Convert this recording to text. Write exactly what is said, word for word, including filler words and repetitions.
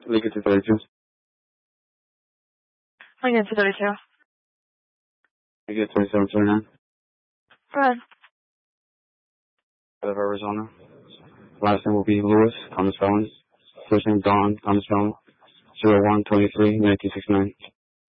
Lincoln two thirty-two. Lincoln two thirty-two. Lincoln twenty-seven twenty-nine. Go ahead. Out of Arizona. Last name will be Lewis, Thomas Felon. First name Don, Thomas Felon. zero one twenty-three nineteen sixty-nine.